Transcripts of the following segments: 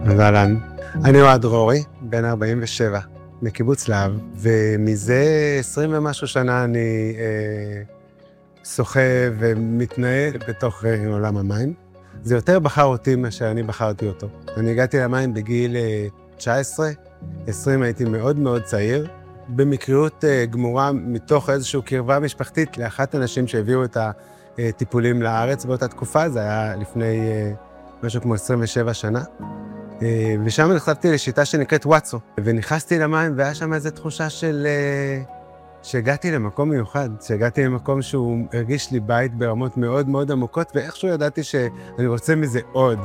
אז אהלן, אני אוהד דרורי, בן 47, מקיבוץ להב, ומזה 20 ומשהו שנה אני שוחה ומתנהל בתוך עולם המים. זה יותר בחר אותי מה שאני בחרתי אותו. אני הגעתי למים בגיל 19, 20 הייתי מאוד מאוד צעיר, במקריות גמורה מתוך איזושהי קרבה משפחתית לאחת הנשים שהביאו את הטיפולים לארץ באותה תקופה, זה היה לפני משהו כמו 27 שנה. ושם נחשפתי לשיטה שנקראת וואטסו, ונכנסתי למים והיה שם איזו תחושה שהגעתי למקום מיוחד, שהגעתי למקום שהוא הרגיש לי בית ברמות מאוד מאוד עמוקות, ואיכשהו ידעתי שאני רוצה מזה עוד.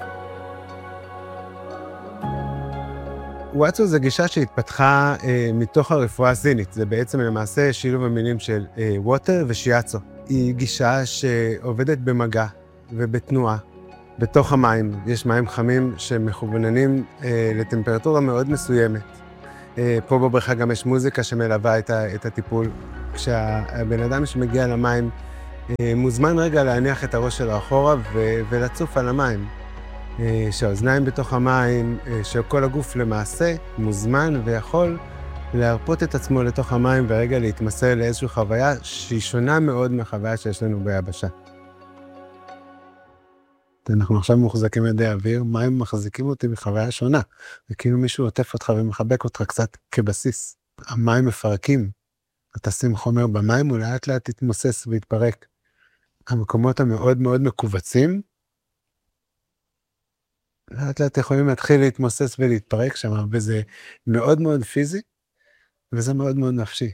וואטסו זה גישה שהתפתחה מתוך הרפואה הסינית, זה בעצם למעשה שילוב המילים של ווטר ושיאצו. היא גישה שעובדת במגע ובתנועה. בתוך המים, יש מים חמים שמכווננים לטמפרטורה מאוד מסוימת. פה בבריכה גם יש מוזיקה שמלווה את הטיפול. כשהבן אדם שמגיע למים, מוזמן רגע להניח את הראש שלו אחורה ולצוף על המים. שהאוזניים בתוך המים, שכל הגוף למעשה מוזמן ויכול להרפות את עצמו לתוך המים ורגע להתמסר לאיזושהי חוויה שהיא שונה מאוד מהחוויה שיש לנו ביבשה. אנחנו עכשיו מוחזקים ידי אוויר, מים מחזיקים אותי בחוויה שונה. זה כאילו מישהו עוטף אותך ומחבק אותך קצת כבסיס. המים מפרקים. אתה שים חומר במים, הוא לאט לאט יתמוסס ויתפרק. המקומות המאוד מאוד מקובצים, לאט לאט יכולים להתחיל להתמוסס ולהתפרק שם, וזה מאוד מאוד פיזי, וזה מאוד מאוד נפשי.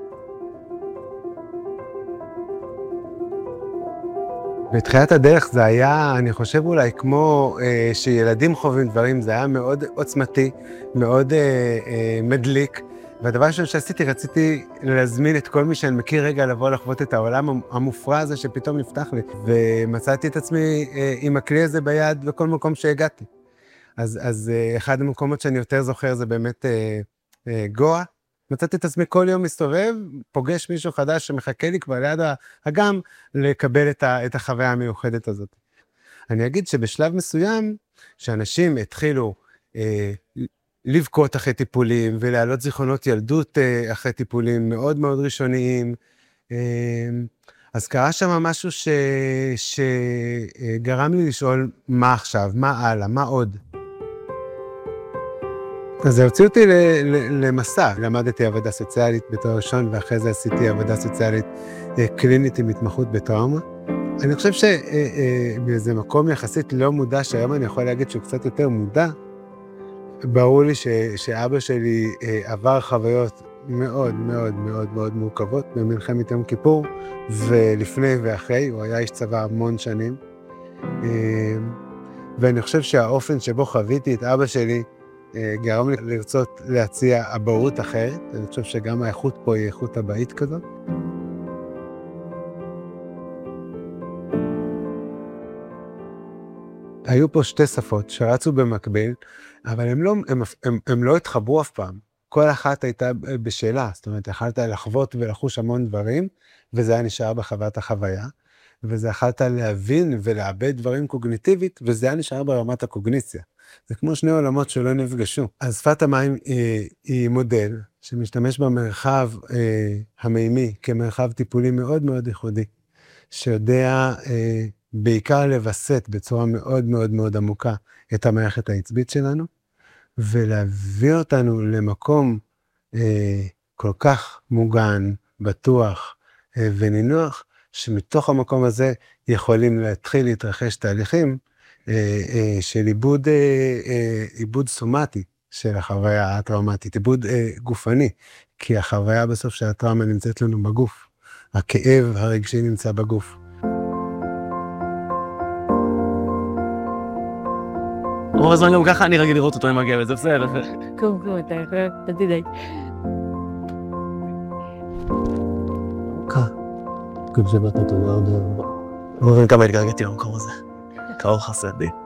בתחילת הדרך זה היה, אני חושב אולי כמו שילדים חווים דברים, זה היה מאוד עוצמתי, מאוד מדליק, והדבר שעשיתי, רציתי להזמין את כל מי שאני מכיר רגע לבוא לחוות את העולם המופרע הזה שפתאום נפתח לי, ומצאתי את עצמי עם הכלי הזה ביד בכל מקום שהגעתי. אז אחד המקומות שאני יותר זוכר זה באמת גואה. מצאתי את עצמי כל יום מסתובב, פוגש מישהו חדש שמחכה לי כבר ליד האגם לקבל את החוויה המיוחדת הזאת. אני אגיד שבשלב מסוים, שאנשים התחילו לבכות אחרי טיפולים, ולהעלות זיכרונות ילדות אחרי טיפולים מאוד מאוד ראשוניים, אז קרה שם משהו שגרם לי לשאול מה עכשיו, מה הלאה, מה עוד. אז זה הוציא אותי למסע. למדתי עבודה סוציאלית בתואר ראשון, ואחרי זה עשיתי עבודה סוציאלית קלינית עם התמחות בטראומה. אני חושב שבאיזה מקום יחסית לא מודע, שהיום אני יכול להגיד שהוא קצת יותר מודע, ברור לי שאבא שלי עבר חוויות מאוד מאוד מאוד מאוד מורכבות במלחמת יום כיפור, ולפני ואחרי, הוא היה איש צבא המון שנים. ואני חושב שהאופן שבו חוויתי את אבא שלי, גרם לי לרצות להציע אבהות אחרת. אני חושב שגם האיכות פה היא איכות אבהית כזאת. היו פה שתי שפות שרצו במקביל, אבל הם לא התחברו אף פעם. כל אחת הייתה בשאלה, זאת אומרת, יכלת לחוות ולחוש המון דברים, וזה היה נשאר בחוות החוויה, וזה יכלת להבין ולאבד דברים קוגניטיבית, וזה היה נשאר ברמת הקוגניציה. זה כמו שני עולמות שלא נפגשו. אז שפת המים היא מודל שמשתמש במרחב המימי כמרחב טיפולי מאוד מאוד ייחודי, שיודע בעיקר לבסט בצורה מאוד מאוד מאוד עמוקה את המערכת העצבית שלנו, ולהביא אותנו למקום כל כך מוגן, בטוח ונינוח, שמתוך המקום הזה יכולים להתחיל להתרחש תהליכים של עיבוד סומטי של החוויה הטראומטית, עיבוד גופני, כי החוויה בסוף של הטראומה נמצאת לנו בגוף, הכאב הרגשי נמצא בגוף. רוב הזמן גם ככה אני רגיל לראות אותו עם מגיע, וזה בסדר. קום, אתה יכול, אתה תדעי. כמו שבאת אותו מאוד אומרים כמה התגרגתי במקום הזה. קרוב חסד לי.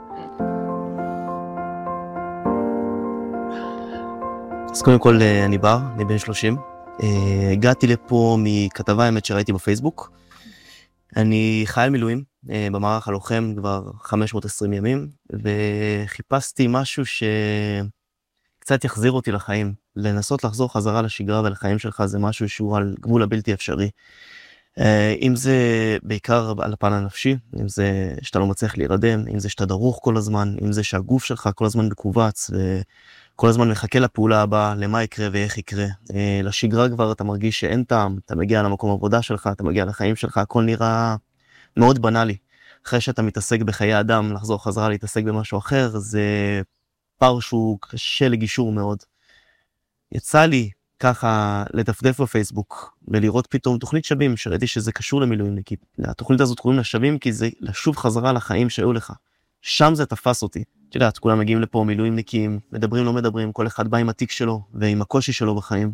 אז קודם כל אני בר, אני בן 30. הגעתי לפה מכתבה האמת שראיתי בפייסבוק. אני חייל מילואים, במערך הלוחם כבר 520 ימים, וחיפשתי משהו שקצת יחזיר אותי לחיים. לנסות לחזור חזרה לשגרה ולחיים שלך זה משהו שהוא על גבול הבלתי אפשרי. אם זה בעיקר על הפן הנפשי, אם זה שאתה לא מצליח להירדם, אם זה שאתה דרוך כל הזמן, אם זה שהגוף שלך כל הזמן מקובץ, וכל הזמן מחכה לפעולה הבאה, למה יקרה ואיך יקרה. לשגרה כבר אתה מרגיש שאין טעם, אתה מגיע למקום עבודה שלך, אתה מגיע לחיים שלך, הכל נראה מאוד בנאלי. אחרי שאתה מתעסק בחיי אדם, לחזור חזרה להתעסק במשהו אחר, זה פער שהוא קשה לגישור מאוד. יצא לי ככה לדפדף בפייסבוק, ולראות פתאום תוכנית שווים, שראיתי שזה קשור למילואימניקים. התוכנית הזאת קוראים לה שווים, כי זה לשוב חזרה לחיים שהיו לך. שם זה תפס אותי. את יודעת, כולם מגיעים לפה מילואימניקים, מדברים, לא מדברים, כל אחד בא עם התיק שלו, ועם הקושי שלו בחיים.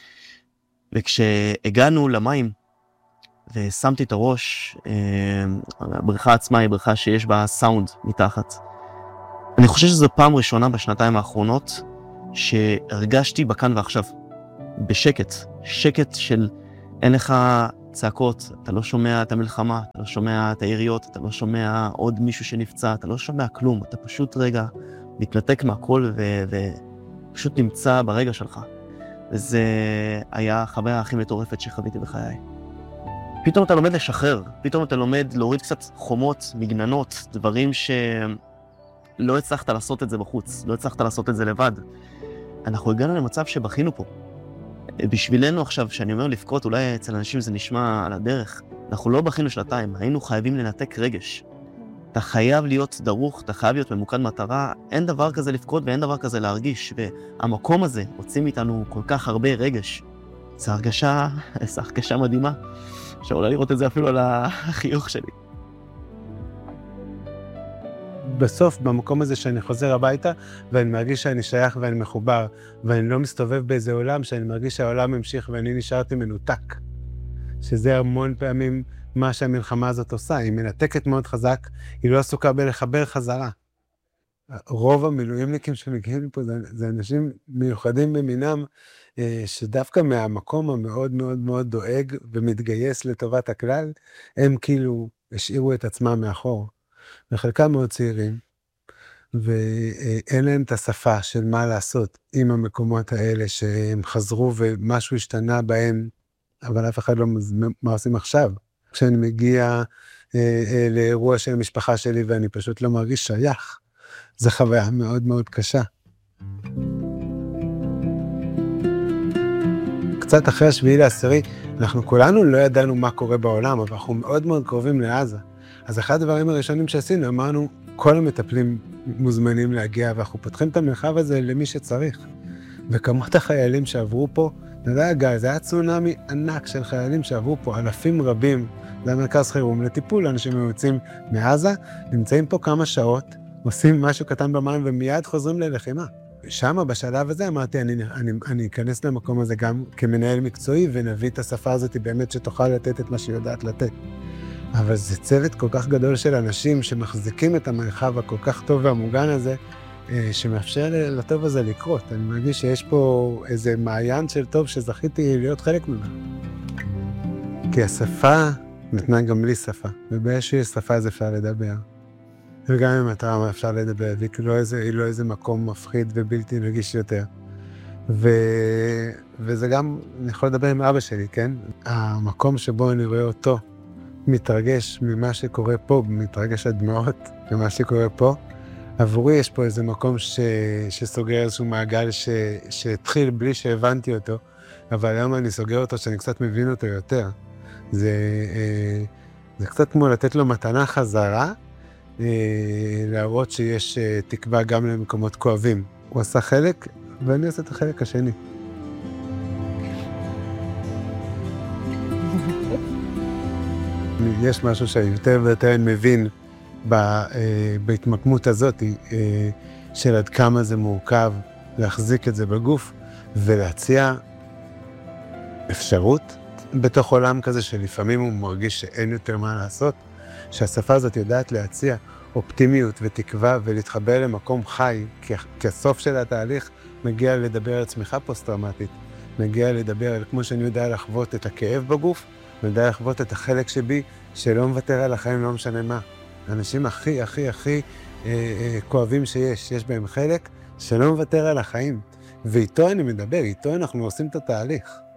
וכשהגענו למים, ושמתי את הראש, הבריכה עצמה היא בריכה שיש בה סאונד מתחת. אני חושב שזו פעם ראשונה בשנתיים האחרונות, שהרגשתי בכאן ועכשיו. בשקט, שקט של אין לך צעקות, אתה לא שומע את המלחמה, אתה לא שומע את היריות, אתה לא שומע עוד מישהו שנפצע, אתה לא שומע כלום, אתה פשוט רגע מתנתק מהכל ופשוט נמצא ברגע שלך. וזה היה החוויה הכי מטורפת שחוויתי בחיי. פתאום אתה לומד לשחרר, פתאום אתה לומד להוריד קצת חומות, מגננות, דברים שלא הצלחת לעשות את זה בחוץ, לא הצלחת לעשות את זה לבד. אנחנו הגענו למצב שבכינו פה. בשבילנו עכשיו, שאני אומר לפקות, אולי אצל אנשים זה נשמע על הדרך, אנחנו לא בכינו שנתיים, היינו חייבים לנתק רגש. אתה חייב להיות דרוך, אתה חייב להיות ממוקד מטרה, אין דבר כזה לפקות ואין דבר כזה להרגיש, והמקום הזה הוציא מאיתנו כל כך הרבה רגש. זו הרגשה מדהימה, שאולי לראות את זה אפילו על החיוך שלי. בסוף, במקום הזה שאני חוזר הביתה, ואני מרגיש שאני שייך ואני מחובר, ואני לא מסתובב באיזה עולם, שאני מרגיש שהעולם המשיך ואני נשארתי מנותק. שזה המון פעמים מה שהמלחמה הזאת עושה. היא מנתקת מאוד חזק, היא לא עסוקה בלחבר חזרה. רוב המילואימניקים שמגיעים פה זה אנשים מיוחדים במינם, שדווקא מהמקום המאוד מאוד מאוד דואג ומתגייס לטובת הכלל, הם כאילו השאירו את עצמם מאחור. וחלקם מאוד צעירים, ואין להם את השפה של מה לעשות עם המקומות האלה שהם חזרו ומשהו השתנה בהם, אבל אף אחד לא מה עושים עכשיו. כשאני מגיע לאירוע של המשפחה שלי ואני פשוט לא מרגיש שייך, זו חוויה מאוד מאוד קשה. קצת אחרי 7/10, אנחנו כולנו לא ידענו מה קורה בעולם, אבל אנחנו מאוד מאוד קרובים לעזה. אז אחד הדברים הראשונים שעשינו, אמרנו, כל המטפלים מוזמנים להגיע, ואנחנו פותחים את המרחב הזה למי שצריך. וכמות החיילים שעברו פה, נדע גיא, זה היה צונאמי ענק של חיילים שעברו פה, אלפים רבים, זה המרכז חירום לטיפול, אנשים יוצאים מעזה, נמצאים פה כמה שעות, עושים משהו קטן במים ומיד חוזרים ללחימה. שם בשלב הזה אמרתי, אני אכנס למקום הזה גם כמנהל מקצועי, ונביא את השפה הזאת באמת שתוכל לתת את מה שהיא יודעת לתת. אבל זה צוות כל כך גדול של אנשים שמחזיקים את המרחב הכל כך טוב והמוגן הזה, שמאפשר לטוב הזה לקרות. אני מרגיש שיש פה איזה מעיין של טוב שזכיתי להיות חלק ממנו. כי השפה נתנה גם לי שפה, ובאיזושהי שפה אז אפשר לדבר. וגם עם הטראומה אפשר לדבר, והיא לא איזה מקום מפחיד ובלתי נגיש יותר. וזה גם, אני יכול לדבר עם אבא שלי, כן? המקום שבו אני רואה אותו, מתרגש ממה שקורה פה, מתרגש הדמעות ממה שקורה פה. עבורי יש פה איזה מקום שסוגר איזשהו מעגל שהתחיל בלי שהבנתי אותו, אבל היום אני סוגר אותו שאני קצת מבין אותו יותר. זה קצת כמו לתת לו מתנה חזרה, להראות שיש תקווה גם למקומות כואבים. הוא עשה חלק ואני עושה את החלק השני. יש משהו שיותר ויותר אני מבין בהתמקמות הזאת, של עד כמה זה מורכב להחזיק את זה בגוף, ולהציע אפשרות בתוך עולם כזה שלפעמים הוא מרגיש שאין יותר מה לעשות, שהשפה הזאת יודעת להציע אופטימיות ותקווה ולהתחבר למקום חי, כי הסוף של התהליך מגיע לדבר על צמיחה פוסט-טראומטית, מגיע לדבר על כמו שאני יודע לחוות את הכאב בגוף, אני יודע לחוות את החלק שבי שלא מוותר על החיים, לא משנה מה. האנשים הכי, הכי, הכי כואבים יש בהם חלק, שלא מוותר על החיים. ואיתו אני מדבר, איתו אנחנו עושים את התהליך.